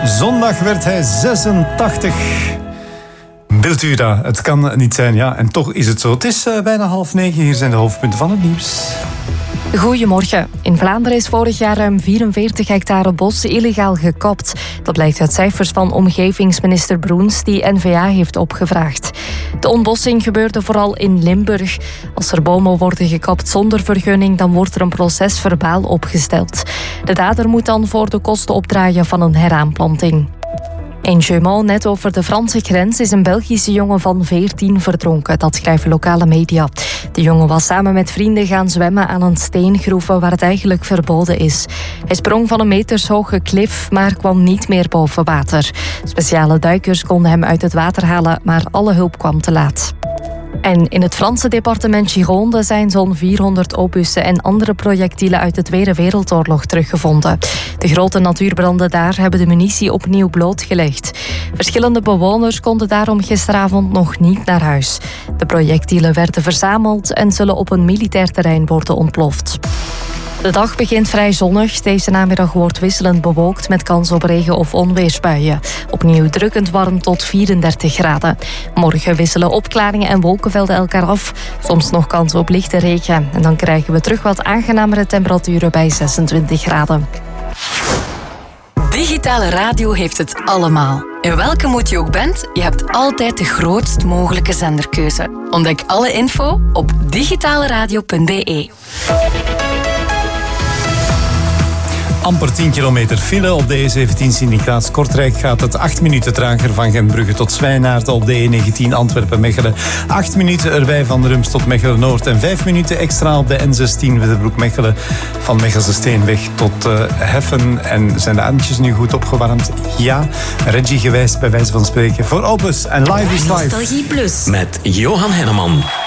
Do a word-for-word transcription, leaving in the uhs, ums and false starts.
Zondag werd hij zesentachtig. Wilt u dat? Het kan niet zijn, ja. En toch is het zo. Het is uh, bijna half negen. Hier zijn de hoofdpunten van het nieuws. Goedemorgen. In Vlaanderen is vorig jaar ruim vierenveertig hectare bos illegaal gekapt. Dat blijkt uit cijfers van omgevingsminister Broens, die N V A heeft opgevraagd. De ontbossing gebeurde vooral in Limburg. Als er bomen worden gekapt zonder vergunning, dan wordt er een procesverbaal opgesteld. De dader moet dan voor de kosten opdraaien van een heraanplanting. In Jeumont, net over de Franse grens, is een Belgische jongen van veertien verdronken. Dat schrijven lokale media. De jongen was samen met vrienden gaan zwemmen aan een steengroeve waar het eigenlijk verboden is. Hij sprong van een metershoge klif, maar kwam niet meer boven water. Speciale duikers konden hem uit het water halen, maar alle hulp kwam te laat. En in het Franse departement Gironde zijn zo'n vierhonderd obussen en andere projectielen uit de Tweede Wereldoorlog teruggevonden. De grote natuurbranden daar hebben de munitie opnieuw blootgelegd. Verschillende bewoners konden daarom gisteravond nog niet naar huis. De projectielen werden verzameld en zullen op een militair terrein worden ontploft. De dag begint vrij zonnig. Deze namiddag wordt wisselend bewolkt met kans op regen- of onweersbuien. Opnieuw drukkend warm tot vierendertig graden. Morgen wisselen opklaringen en wolkenvelden elkaar af. Soms nog kans op lichte regen. En dan krijgen we terug wat aangenamere temperaturen bij zesentwintig graden. Digitale radio heeft het allemaal. In welke moed je ook bent, je hebt altijd de grootst mogelijke zenderkeuze. Ontdek alle info op digitaleradio punt b e. Amper tien kilometer file op de E zeventien Sint-Niklaas-Kortrijk gaat het acht minuten trager van Gentbrugge tot Zwijnaarden op de E negentien Antwerpen-Mechelen. acht minuten erbij van Rums tot Mechelen-Noord en vijf minuten extra op de N zestien Widderbroek-Mechelen van Mechelse Steenweg tot uh, Heffen. En zijn de adempjes nu goed opgewarmd? Ja, Reggie gewijs bij wijze van spreken voor Opus en Live is Live. Nostalgie Plus met Johan Henneman.